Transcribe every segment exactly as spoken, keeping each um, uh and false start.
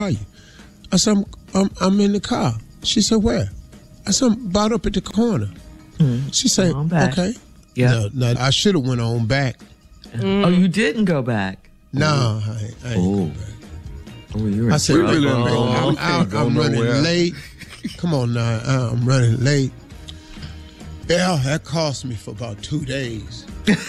are you? I said, I'm, I'm, I'm in the car. She said, where? I said, I'm about up at the corner. Mm. She said, okay. Yeah. No, no, I should have went on back. Mm. Oh, you didn't go back? No, I, I ain't go back. Oh, you're I said, really I'm, I'm, I'm running nowhere. late. Come on now, I'm running late. Yeah, that cost me for about two days.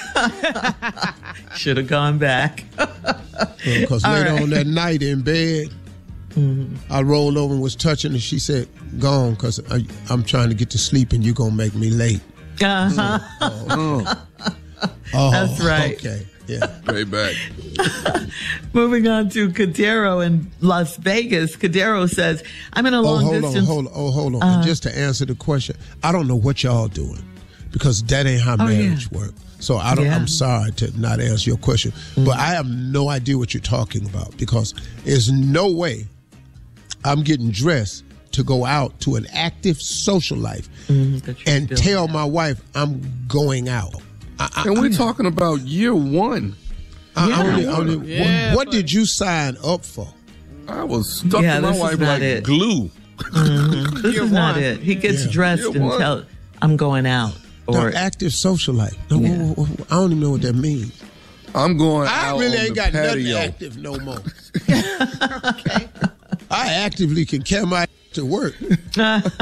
Should have gone back. Because later right. on that night in bed, mm-hmm. I rolled over and was touching her. She said, go on, because I'm trying to get to sleep and you're going to make me late. Uh-huh. Oh, oh, that's right. Okay, yeah. Payback. Moving on to Cadero in Las Vegas. Cadero says, I'm in a long oh, hold distance. On, hold on, oh, hold on. Uh, Just to answer the question, I don't know what y'all doing because that ain't how oh, marriage yeah. works. So I don't, yeah. I'm sorry to not answer your question, mm-hmm. but I have no idea what you're talking about because there's no way I'm getting dressed to go out to an active social life mm-hmm. and tell my wife I'm going out. I, I, and we're I, talking about year one. I, yeah. I only, only, yeah, what, what did you sign up for? I was stuck yeah, to my wife like it. glue. Mm-hmm. This Year is not one. it. He gets Yeah. dressed Year and one. tell I'm going out. Or No, active social life. No, Yeah. I don't even know what that means. I'm going I out really on ain't the got patio. nothing active no more. Okay. I actively can carry my to work. But,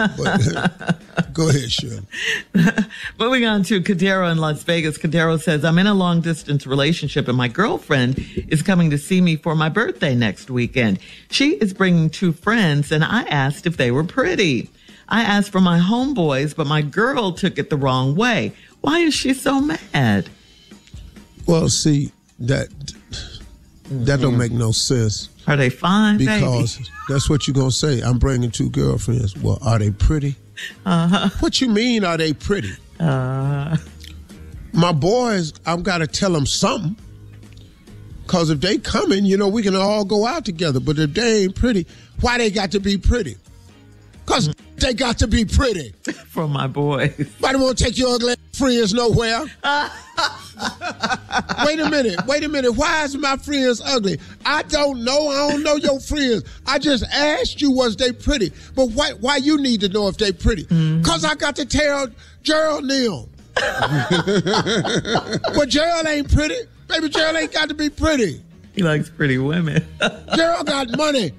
go ahead, Shirley. Moving on to Cadero in Las Vegas. Cadero says, I'm in a long distance relationship and my girlfriend is coming to see me for my birthday next weekend. She is bringing two friends and I asked if they were pretty. I asked for my homeboys, but my girl took it the wrong way. Why is she so mad? Well, see, that that don't make no sense. Are they fine, Because baby? that's what you're going to say. I'm bringing two girlfriends. Well, are they pretty? Uh-huh. What you mean, are they pretty? Uh, My boys, I've got to tell them something. Because if they coming, you know, we can all go out together. But if they ain't pretty, why they got to be pretty? Because they got to be pretty. for my boys. Why don't want to take your ugly friends nowhere? Wait a minute. Wait a minute. Why is my friends ugly? I don't know. I don't know your friends. I just asked you, was they pretty? But why Why you need to know if they pretty? Because mm-hmm. I got to tell Gerald Neal. But Gerald ain't pretty. Baby, Gerald ain't got to be pretty. He likes pretty women. Gerald got money.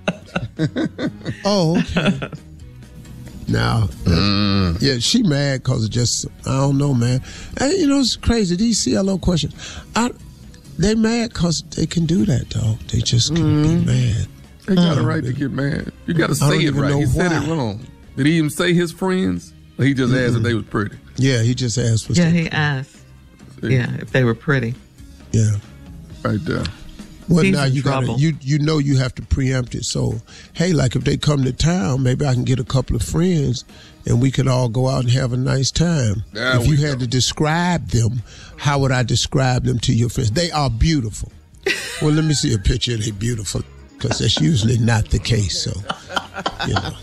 Oh, okay. Now, mm. yeah, she mad because of just, I don't know, man. And, you know, it's crazy. These C L O questions, I, they mad because they can do that, dog. They just can mm. be mad. They got a right to get mad. You got to say it right. He said it wrong. Did he even say his friends? Or he just mm-hmm. asked if they was pretty? Yeah, he just asked for Yeah, stuff. he asked. See? Yeah, if they were pretty. Yeah. Right there. Well, He's now in you got you you know you have to preempt it. So, hey, like if they come to town, maybe I can get a couple of friends, and we could all go out and have a nice time. There if you go. had to describe them, how would I describe them to your friends? They are beautiful. Well, let me see a picture of they beautiful, because that's usually not the case. So, you know.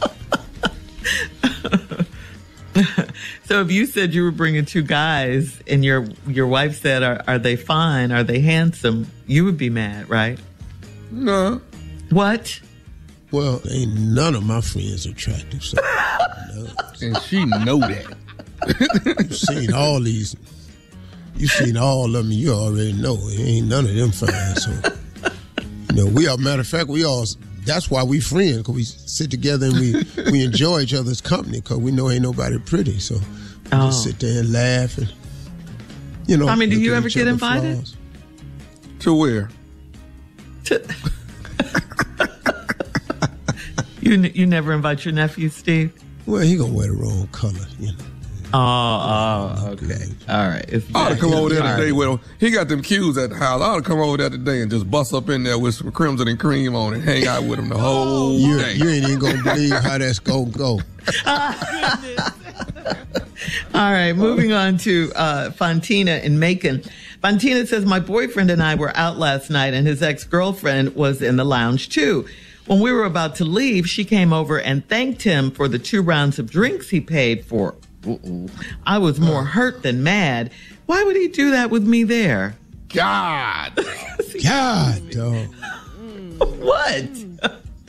So if you said you were bringing two guys and your your wife said, are, are they fine? Are they handsome? You would be mad, right? No. What? Well, ain't none of my friends attractive. So, no. And she know that. You've seen all these. You've seen all of them. You already know. Ain't none of them fine. So, you know, we are, matter of fact, we all, that's why we friends, because we sit together and we, we enjoy each other's company, because we know ain't nobody pretty. So we oh. just sit there and laugh and, you know. I mean, do you ever get invited? Flaws. To where? To you, you never invite your nephew, Steve? Well, he gonna wear the wrong color, you know. Oh, oh, okay. All right. It's I ought to come over there All today right. with him. He got them cues at the house. I ought to come over there today and just bust up in there with some crimson and cream on and hang out with him the whole You, day. you ain't even gonna believe how that's gonna go. All right, moving on to uh, Fontina in Macon. Fontina says, my boyfriend and I were out last night and his ex-girlfriend was in the lounge too. When we were about to leave, she came over and thanked him for the two rounds of drinks he paid for. Uh-oh. I was more hurt than mad. Why would he do that with me there? God. God, dog. What?